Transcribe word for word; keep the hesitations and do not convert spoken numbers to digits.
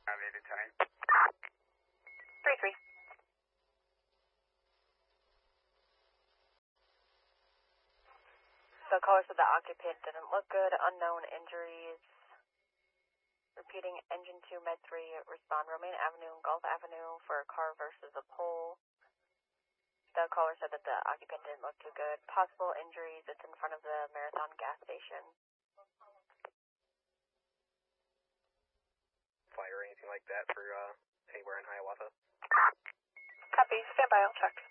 Elevated time. three three. The caller said the occupant didn't look good, unknown injuries. Repeating engine two, med three, respond Romaine Avenue and Gulf Avenue for a car versus a pole. The caller said that the occupant didn't look too good. Possible injuries, it's in front of the Marathon gas station. Fire or anything like that for uh, anywhere in Hiawatha? Copy, stand by, I'll check.